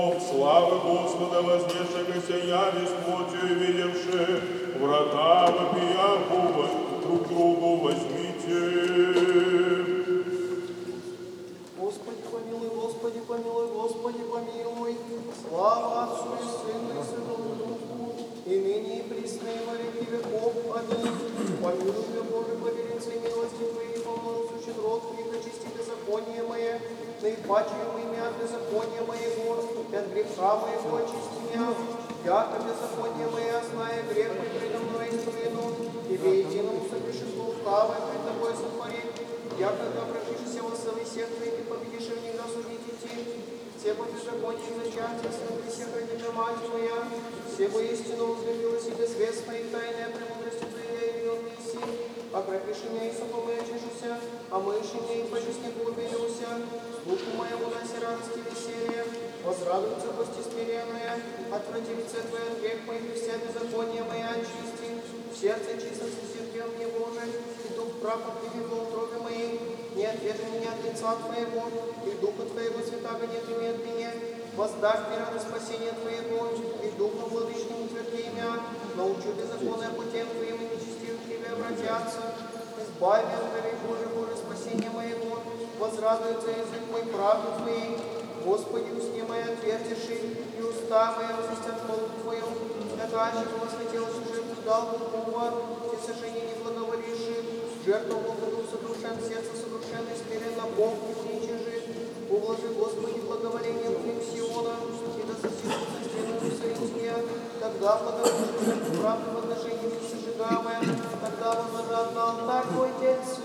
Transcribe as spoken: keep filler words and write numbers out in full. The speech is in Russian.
Славы Господа, вознесшегося явись плотью, видевши врата вопияку, друг другу возьмите. Господи, помилуй, Господи, помилуй, Господи, помилуй. Слава Отцу и Сыну и Святому Духу, и ныне и присно и во веки веков. Аминь. Помилуй меня, Боже, по велице милости Твоей, помолвствующий род Твоих, очисти беззаконие мое, наипачуемое имя от беззакония моего, и от греха моего очисти меня. Яко беззаконие мое, зная грех мой предо мной истину, Тебе единому согрешеству лукавое пред Тобой сотворить. Яко обратишься во славе всех Твоих и победишь в них осудить идти. Все по беззаконию зачатия, смотри всех родина мать моя, все воистину возлюбилась и безвестная и тайная премудрости Твоей ее неси. Окропиши меня и сопом и очишуся, а мыши меня и по жизни глубинуся. Слуху моему даси радости и веселье, возрадуется гости смиренная, отврати лице Твое от грех моих и вся беззаконие моя очисти. В сердце чистости сердел мне Боже, и дух прав отведи в утробе моей. Не отвержи меня от лица Твоего, и Духа Твоего святаго нет ими от меня. Воздашь мне ради спасения Твоего, и Духом владычным утверди имя. Научу беззаконное путем Твоим, и нечестивых к Тебе обратятся. Избави меня от грехов, Боже, Боже, спасения моего. Возрадуется язык мой правду Твоей. Господи, усни мои отвертиши, и уста мои возвестят хвалу Твою. Накачи, восхотелось жертву дал Бога, все сожжения не благоволивши. Жертву Богу сокрушен, сердце сокрушенное, смиренно Бог не уничижит. Ублажи, Господи, благоволением Твоим Сиона, и да сосидится стену Иерусалимские. Тогда благоволишь жертву правды в отношении сожигаемое, тогда возложат на алтарь Твой Отец.